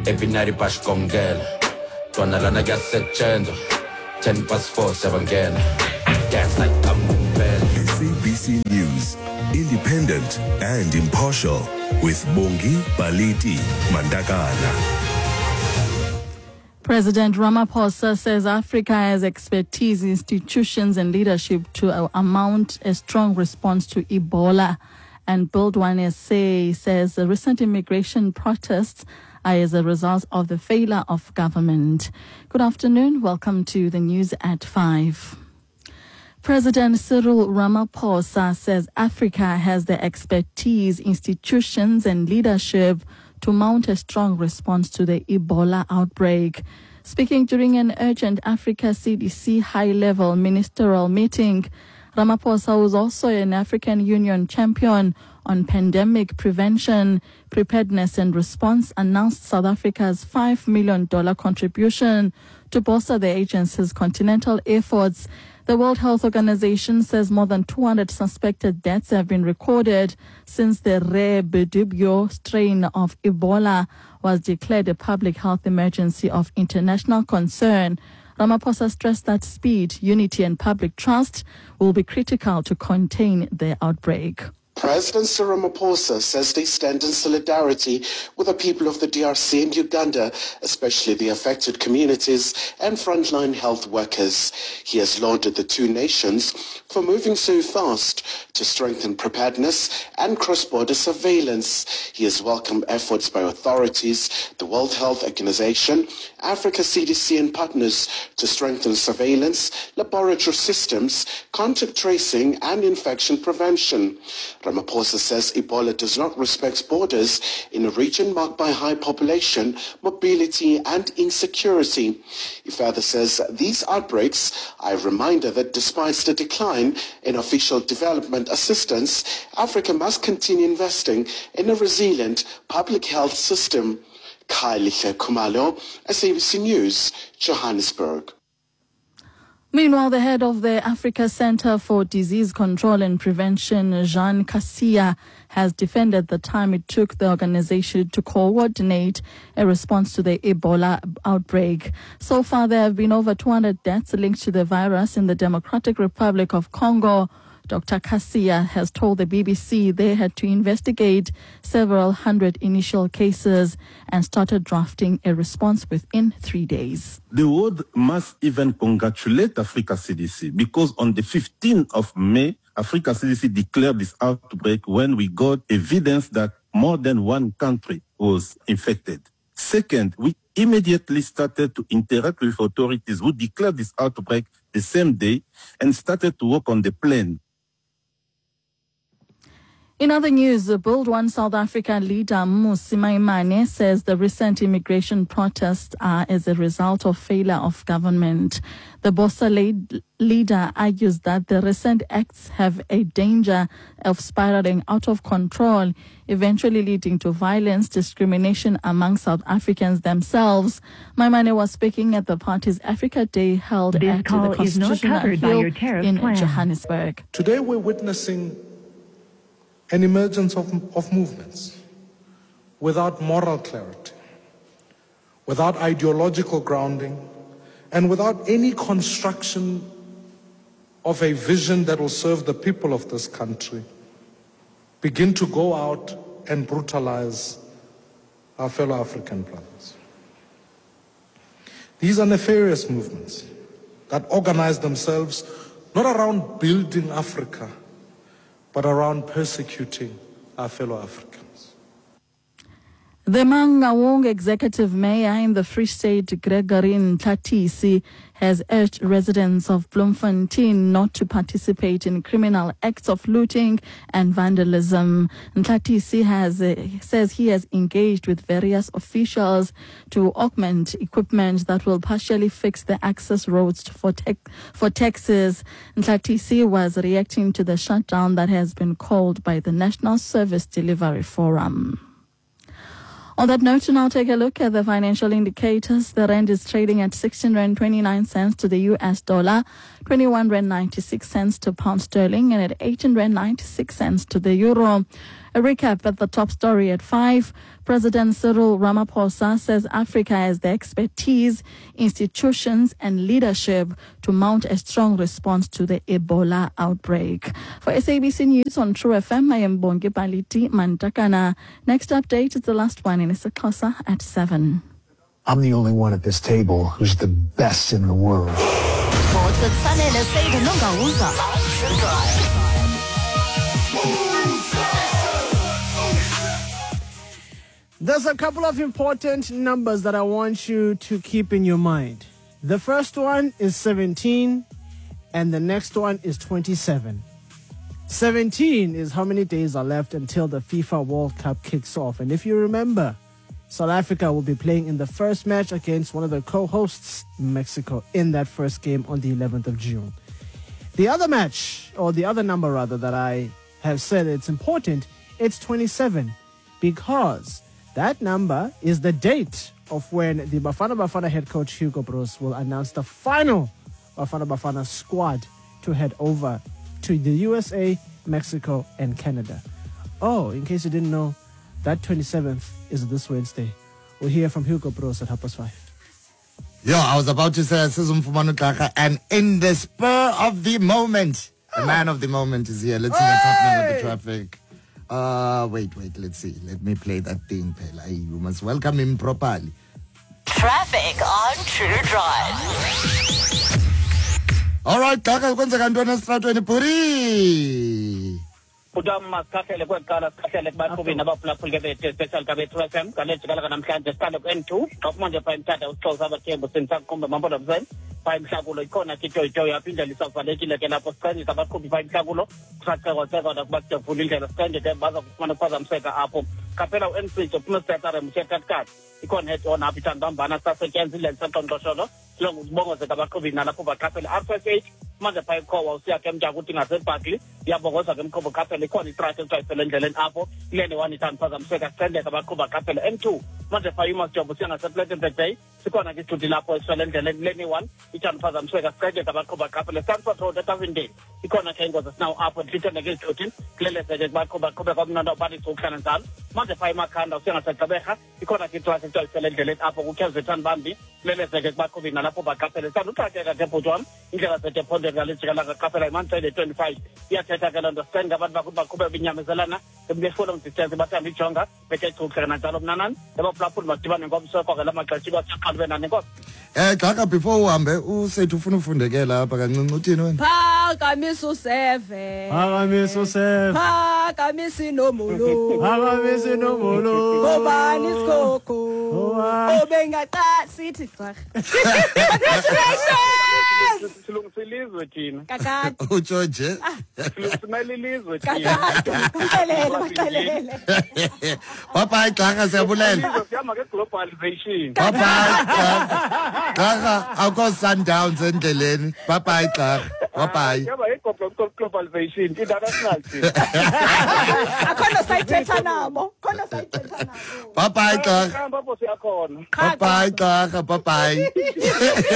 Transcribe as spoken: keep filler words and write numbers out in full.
Ebinari bashkongela. Twana lana gasetchendo. Ten past four, seven again. Dance like a movie. S A B C News, independent and impartial, with Bongi Baliti Mandakana. President Ramaphosa says Africa has expertise, institutions and leadership to mount a strong response to Ebola. And Build One S A says the recent immigration protests are as a result of the failure of government. Good afternoon. Welcome to the news at five. President Cyril Ramaphosa says Africa has the expertise, institutions and leadership to mount a strong response to the Ebola outbreak. Speaking during an urgent Africa C D C high-level ministerial meeting, Ramaphosa, was also an African Union champion on pandemic prevention, preparedness and response, announced South Africa's five million dollars contribution to bolster the agency's continental efforts. The World Health Organization says more than two hundred suspected deaths have been recorded since the rare Bundibugyo strain of Ebola was declared a public health emergency of international concern. Ramaphosa stressed that speed, unity and public trust will be critical to contain the outbreak. President Cyril Ramaphosa says they stand in solidarity with the people of the D R C and Uganda, especially the affected communities and frontline health workers. He has lauded the two nations for moving so fast to strengthen preparedness and cross-border surveillance. He has welcomed efforts by authorities, the World Health Organization, Africa C D C and partners to strengthen surveillance, laboratory systems, contact tracing and infection prevention. Ramaphosa says Ebola does not respect borders in a region marked by high population, mobility and insecurity. He further says these outbreaks are a reminder that despite the decline in official development assistance, Africa must continue investing in a resilient public health system. Khalihle Khumalo, S A B C News, Johannesburg. Meanwhile, the head of the Africa Center for Disease Control and Prevention, Jean Cassia, has defended the time it took the organization to coordinate a response to the Ebola outbreak. So far, there have been over two hundred deaths linked to the virus in the Democratic Republic of Congo. Doctor Cassia has told the B B C they had to investigate several hundred initial cases and started drafting a response within three days. The world must even congratulate Africa C D C because on the fifteenth of May, Africa C D C declared this outbreak when we got evidence that more than one country was infected. Second, we immediately started to interact with authorities who declared this outbreak the same day and started to work on the plan. In other news, the Build One South Africa leader Mmusi Maimane says the recent immigration protests are as a result of failure of government. The Bossa lead, leader argues that the recent acts have a danger of spiraling out of control, eventually leading to violence, discrimination among South Africans themselves. Maimane was speaking at the party's Africa Day held this at the Constitutional Hill in plan. Johannesburg. Today we're witnessing an emergence of, of movements without moral clarity, without ideological grounding, and without any construction of a vision that will serve the people of this country, begin to go out and brutalize our fellow African brothers. These are nefarious movements that organize themselves not around building Africa, but around persecuting our fellow Africans. The Mangaung executive mayor in the Free State, Gregory Mthatisi, has urged residents of Bloemfontein not to participate in criminal acts of looting and vandalism. Mthatisi has, uh, says he has engaged with various officials to augment equipment that will partially fix the access roads for, te- for taxis. Mthatisi was reacting to the shutdown that has been called by the National Service Delivery Forum. On that note, now take a look at the financial indicators. The rand is trading at sixteen rand twenty-nine cents to the U S dollar, twenty-one rand ninety-six cents to pound sterling, and at eighteen rand ninety-six cents to the euro. A recap at the top story at five. President Cyril Ramaphosa says Africa has the expertise, institutions and leadership to mount a strong response to the Ebola outbreak. For S A B C News on True F M, I am Bongi Paliti Mantakana. Next update is the last one in Isakhosa at seven. I'm the only one at this table who's the best in the world. There's a couple of important numbers that I want you to keep in your mind. The first one is seventeen and the next one is twenty-seven. seventeen is how many days are left until the FIFA World Cup kicks off. And if you remember, South Africa will be playing in the first match against one of the co-hosts, Mexico, in that first game on the eleventh of June. The other match, or the other number rather, that I have said it's important, it's twenty-seven, because that number is the date of when the Bafana Bafana head coach Hugo Broos will announce the final Bafana Bafana squad to head over to the U S A, Mexico, and Canada. Oh, in case you didn't know, that twenty-seventh is this Wednesday. We'll hear from Hugo Broos at half past five. Yeah, I was about to say, and in the spur of the moment, the man of the moment is here. Let's see what's happening with the traffic. Uh, wait, wait, let's see. Let me play that thing, Pela. You must welcome him properly. Traffic on True Drive. All right, Kaka, kwenza kantwana stratweni puri. Udama kahle kwekala kahle kubafubi nabaphulaphuli bethu special kabethu F M kalethi kala namhlanje stand N two ngokumanje pha imthatha uxoxa abathembu senisakumba mambo lobuzeni pha imhlakulo ikhona kito ito yaphinda lisavalekile ke lapho siqinisa abaqhubi pha imhlakulo kusace kwaseka ukuba kujavula indlela siqinde ke baza kufumana ukuphazamiseka apho kaphela uN three uphuma setare mshethathi ikhona head on apha ithandambana sasetyenzile lisaqonqosholo longo ubongozeka abaqhubi nalapho baqaphela R S eight manje pha ikhowa usiya ke mnjaka uthi ngaseBuckley iyabongoza ke mkhobo qaphela ikhona itrack eqaphela endleleni apho ilene one ithandphazamiseka sicendeka abaqhuba qaphela N two manje pha iMajobo siya ngasePlakenburg Bay sikhona ke isithuthi lapho esifela endleleni lane one ithandphazamiseka sicendeka abaqhuba qaphela Stanford Road eTavindeni ikhona ke ingozi sinawo apho ndithithene ke isithuthi kuleleze ke baqhuba qhuba kwamnando bathi sokuhlala njalo manje pha iMakhanda usiya ngaseGqeberha ikhona ke itrack eqaphela endleleni apho kuKZN bambi kuleleze ke baqhubi nalapho baqaphela sanduqhatheka ke bhuti wami indlela zethe phonde ngalijika la qaphela iMantsele twenty-five iyathetha ke lento stand ngabantu bakuthi baqhube binyamezelana ebefuna umdistance bathanda ijonga bethe chukhela njalo mnanani abaphulaphuli badibane ngomsoko ke lamaxesha kwaqhalu benani nkosi. Eh Xhaka, before uhambe usethu ufuna ufundeke lapha kancinci uthini wena? Phakamisa useve. Phakamisa useve. Phakamisa inomulo. Phakamisa inomulo. Ngobani isikoko. Obengaqa sithi cha. Congratulations. Silungiselizwe thina. Kakade. uJoje. Silungiselizwe thina. Kakade. Uxelele, uxelele. Bye bye Xhaka, siyabulela. Siyama ke globalization. Bye bye. Xhaka, awukho Sundowns endleleni. Bye bye Xhaka. Bye bye. Yaba ikho globalization international thina. Akhona sayithetha nabo. Khona sayithetha nabo. Bye bye Xhaka. Hamba pho siyakhona. Bye bye Xhaka, bye bye.